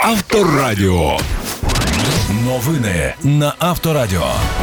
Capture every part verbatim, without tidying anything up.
Авторадіо. Новини на Авторадіо.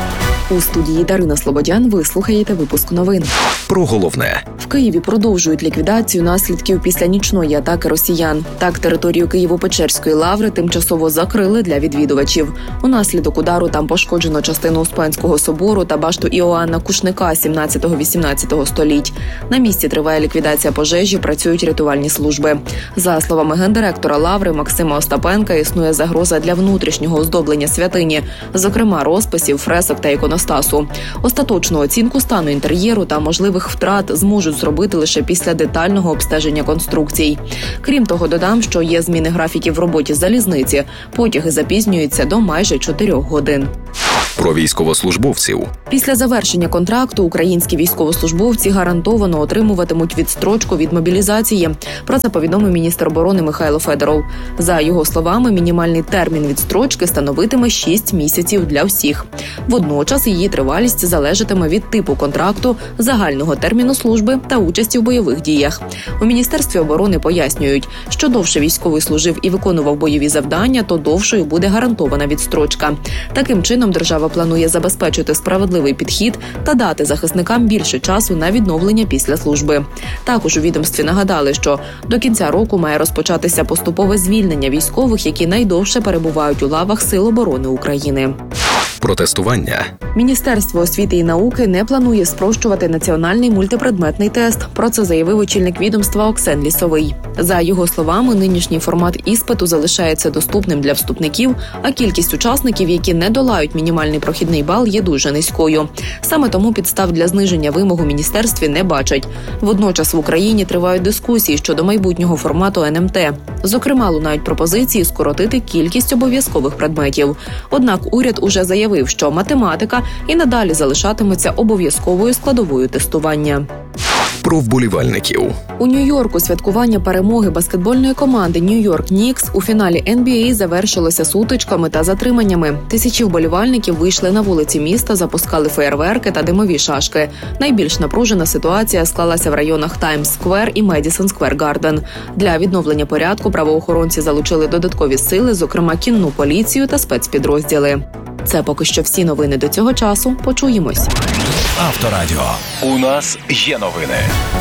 У студії Дарина Слободян ви слухаєте випуск новин. Про головне. В Києві продовжують ліквідацію наслідків після нічної атаки росіян. Так, територію Києво-Печерської лаври тимчасово закрили для відвідувачів. Унаслідок удару там пошкоджено частину Успенського собору та башту Іоанна Кушника сімнадцятого-вісімнадцятого століть. На місці триває ліквідація пожежі, працюють рятувальні служби. За словами гендиректора лаври Максима Остапенка, існує загроза для внутрішнього оздоблення святині, зокрема розписів, фресок та іконостасу. Остаточну оцінку стану інтер'єру та можливих втрат зможуть зробити лише після детального обстеження конструкцій. Крім того, додам, що є зміни графіків в роботі залізниці. Потяги запізнюються до майже чотирьох годин. Про військовослужбовців. Після завершення контракту українські військовослужбовці гарантовано отримуватимуть відстрочку від мобілізації. Про це повідомив міністр оборони Михайло Федоров. За його словами, мінімальний термін відстрочки становитиме шість місяців для всіх. Водночас її тривалість залежатиме від типу контракту, загального терміну служби та участі в бойових діях. У Міністерстві оборони пояснюють, що довше військовий служив і виконував бойові завдання, то довшою буде гарантована відстрочка. Таким чином, держава планує забезпечити справедливий підхід та дати захисникам більше часу на відновлення після служби. Також у відомстві нагадали, що до кінця року має розпочатися поступове звільнення військових, які найдовше перебувають у лавах Сил оборони України. Про тестування. Міністерство освіти і науки не планує спрощувати національний мультипредметний тест. Про це заявив очільник відомства Оксен Лісовий. За його словами, нинішній формат іспиту залишається доступним для вступників, а кількість учасників, які не долають мінімальний прохідний бал, є дуже низькою. Саме тому підстав для зниження вимог у міністерстві не бачать. Водночас в Україні тривають дискусії щодо майбутнього формату ен ем те. Зокрема, лунають пропозиції скоротити кількість обов'язкових предметів. Однак уряд уже заявив, що математика і надалі залишатиметься обов'язковою складовою тестування. Про вболівальників. У Нью-Йорку святкування перемоги баскетбольної команди Нью-Йорк Нікс у фіналі ен бі ей завершилося сутичками та затриманнями. Тисячі вболівальників вийшли на вулиці міста, запускали феєрверки та димові шашки. Найбільш напружена ситуація склалася в районах Таймс-сквер і Медісон-сквер-гарден. Для відновлення порядку правоохоронці залучили додаткові сили, зокрема кінну поліцію та спецпідрозділи. Це поки що всі новини до цього часу. Почуємось. Авторадіо. У нас є новини.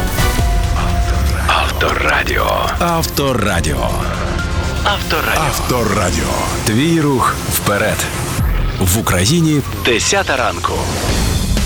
Авторадіо. Авторадіо. Авторадіо. Авторадіо. Твій рух вперед. В Україні десята ранку.